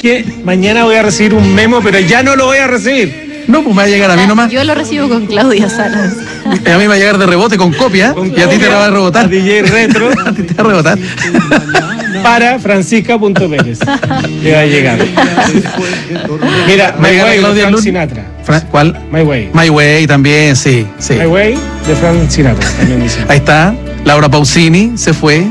que mañana voy a recibir un memo, pero ya no lo voy a recibir. No, pues me va a llegar a mí nomás. Yo lo recibo con Claudia Salas. A mí me va a llegar de rebote con copia y a ti te la va a rebotar. A DJ Retro. A ti te va a rebotar. Para Francisca.Pérez. Le va a llegar. Mira, My Way de Frank Sinatra. ¿Cuál? My Way. My Way también, sí. My Way de Frank Sinatra, también dice. Ahí está. Laura Pausini se fue.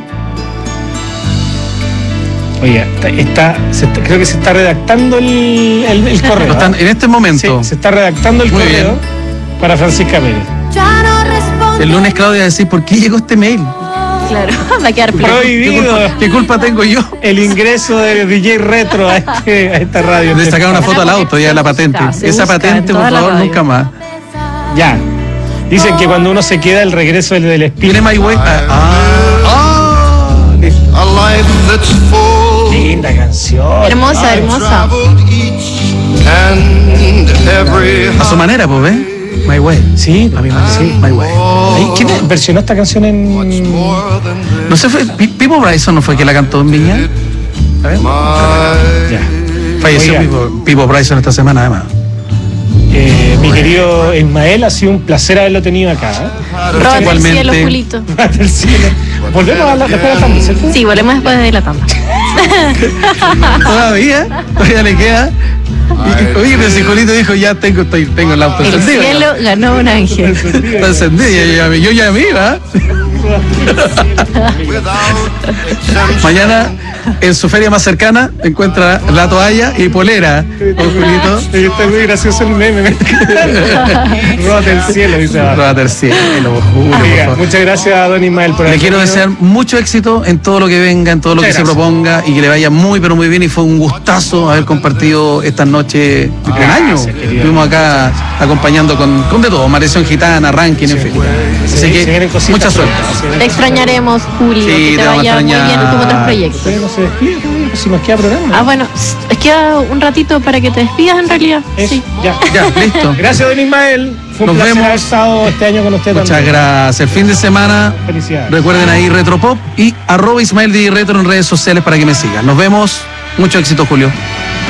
Oye, creo que se está redactando el correo. En este momento. Sí, se está redactando el correo para Francisca Pérez. El lunes Claudia va a decir, ¿por qué llegó este mail? Claro, va a quedar prohibido. ¿Qué culpa tengo yo? El ingreso de DJ Retro a esta radio. De sacar una foto al auto ya de la patente. Esa patente, por favor, nunca más. Ya. Dicen que cuando uno se queda, el regreso del espíritu. ¿Tiene My Way? Linda canción. Hermosa, hermosa. A su manera, pues, ¿ves? My Way. Sí, a mi madre, sí. My Way. ¿Quién versionó esta canción en...? No sé, fue Pipo Bryson, ¿no fue que la cantó en Viña? A ver. Ya. Falleció Pipo Bryson esta semana, además. Mi querido Ismael, ha sido un placer haberlo tenido acá. Róbate el cielo, Julito. Róbate el cielo. ¿Volvemos después de la tanda, cierto? Sí, volvemos después de la tanda. Todavía le queda. Oye, pero si Julito dijo, ya tengo el auto encendido. El cielo ganó un ángel. Está encendido, yo ya me iba. Mañana, en su feria más cercana, encuentra la toalla y polera con Julito. Está muy gracioso el meme. Róbate el cielo, dice. Róbate el cielo, juro. Oiga, muchas gracias a don Ismael por Le quiero desear mucho éxito en todo lo que venga, en todo lo que se proponga y que le vaya muy, pero muy bien. Y fue un gustazo haber compartido estas noches en año. Estuvimos acá acompañando con de todo, Maldición Gitana, Ranking, en fin. Así que mucha suerte. Te extrañaremos, Julio. Sí, que te vaya muy bien en tus otros proyectos. No se despide, si nos queda programa. Bueno, queda un ratito para que te despidas en realidad. Sí. Ya, listo. Gracias, don Ismael. Fue un placer haber estado este año con usted. Muchas gracias. El fin de semana, felicidades. Recuerden ahí Retropop y @Ismael DJ Retro en redes sociales para que me sigan. Nos vemos. Mucho éxito, Julio.